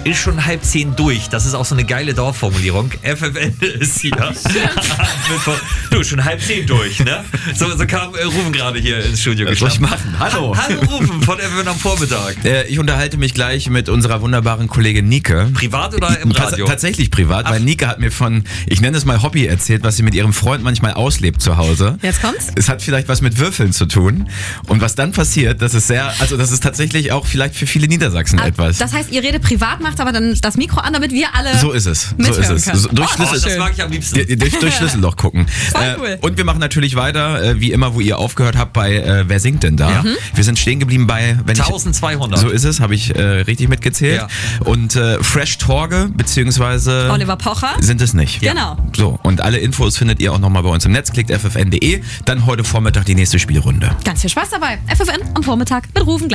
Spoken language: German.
ist schon 9:30 durch. Das ist auch so eine geile Dorfformulierung. FFN ist hier. Du, schon 9:30 durch, ne? So kam Rufen gerade hier ins Studio Was soll ich machen? Hallo. Hallo Rufen von FFN am Vormittag. Ich unterhalte mich gleich mit unserer wunderbaren Kollegin Nike. Privat oder im Radio? Tatsächlich privat, weil Nike hat mir von, ich nenne es mal Hobby erzählt, was sie mit ihrem Freund manchmal auslebt zu Hause. Jetzt kommt's. Es hat vielleicht was mit Würfeln zu tun. Und was dann passiert, das ist tatsächlich auch vielleicht für viele Niedersachsen etwas. Das heißt, ihr redet privat, macht aber dann das Mikro an, damit wir alle So ist es. mithören können. Das mag ich am liebsten. Durch Schlüsselloch gucken. Cool. Und wir machen natürlich weiter, wie immer, wo ihr aufgehört habt, bei Wer singt denn da? Ja. Wir sind stehen geblieben bei 1200. So ist es, habe ich richtig mitgezählt. Ja. Und Fresh Torge, beziehungsweise Oliver Pocher. sind es nicht. Ja. Genau. So, und alle Infos findet ihr auch nochmal bei uns im Netz. Klickt ffn.de. Dann heute Vormittag die nächste Spielrunde. Ganz viel Spaß dabei. FFN am Vormittag mit Rufen gleich.